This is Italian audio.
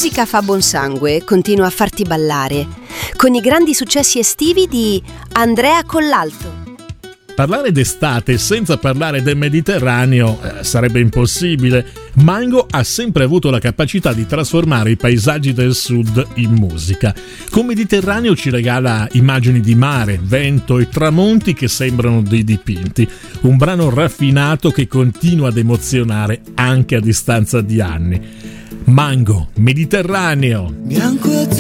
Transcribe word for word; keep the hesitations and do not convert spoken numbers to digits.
musica fa buon sangue, continua a farti ballare, con i grandi successi estivi di Andrea Collalto. Parlare d'estate senza parlare del Mediterraneo eh, sarebbe impossibile. Mango ha sempre avuto la capacità di trasformare i paesaggi del sud in musica. Con Mediterraneo ci regala immagini di mare, vento e tramonti che sembrano dei dipinti. Un brano raffinato che continua ad emozionare anche a distanza di anni. Mango, Mediterraneo. Bianco e azzurro